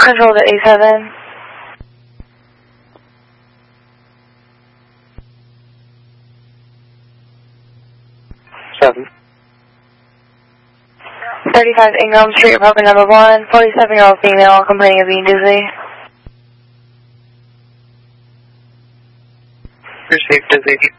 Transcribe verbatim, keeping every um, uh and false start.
Control to A seven. Seven. thirty-five Ingram Street, apartment number one. forty-seven-year-old female complaining of being dizzy. Received dizzy.